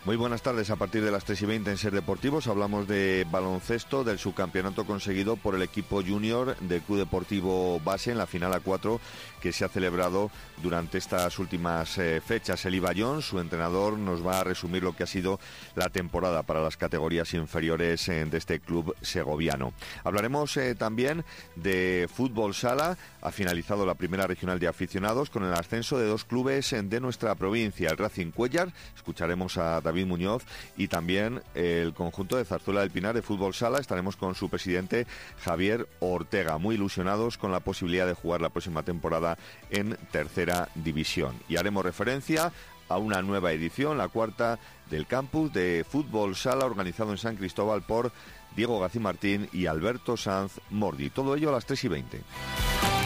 Muy buenas tardes. A partir de las 3:20 en Ser Deportivos hablamos de baloncesto, del subcampeonato conseguido por el equipo junior del Club Deportivo Base en la final A4 que se ha celebrado durante estas últimas fechas. Eli Bayón, su entrenador, nos va a resumir lo que ha sido la temporada para las categorías inferiores de este club segoviano. Hablaremos también de fútbol sala. Ha finalizado la primera regional de aficionados con el ascenso de dos clubes de nuestra provincia, el Racing Cuéllar. Escucharemos a David Muñoz, y también el conjunto de Zarzuela del Pinar de fútbol sala. Estaremos con su presidente Javier Ortega, muy ilusionados con la posibilidad de jugar la próxima temporada en tercera división. Y haremos referencia a una nueva edición, la cuarta del campus de fútbol sala organizado en San Cristóbal por Diego García Martín y Alberto Sanz Mordi. Todo ello a las 3:20.